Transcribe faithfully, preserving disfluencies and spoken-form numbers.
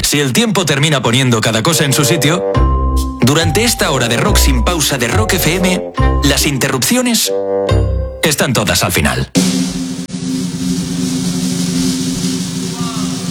Si el tiempo termina poniendo cada cosa en su sitio, durante esta hora de rock sin pausa de Rock F M, las interrupciones están todas al final.